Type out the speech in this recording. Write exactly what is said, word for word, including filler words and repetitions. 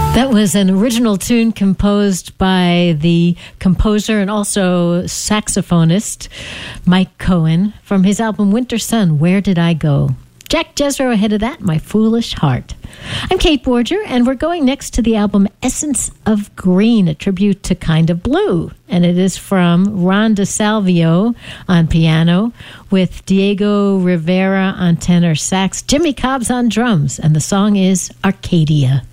That was an original tune composed by the composer and also saxophonist Mike Cohen from his album Winter Sun, Where Did I Go? Jack Jezro ahead of that, My Foolish Heart. I'm Kate Borger, and we're going next to the album Essence of Green, a tribute to Kind of Blue. And it is from Ron DeSalvio on piano, with Diego Rivera on tenor sax, Jimmy Cobbs on drums, and the song is Arcadia.